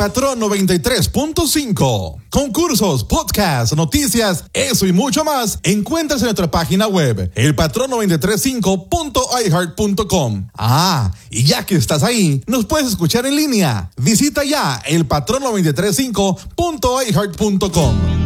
Patrón 93.5. Concursos, podcasts, noticias, eso y mucho más encuentras en nuestra página web, elpatrón935.iheart.com. Y ya que estás ahí, nos puedes escuchar en línea. Visita ya elpatrón935.iheart.com.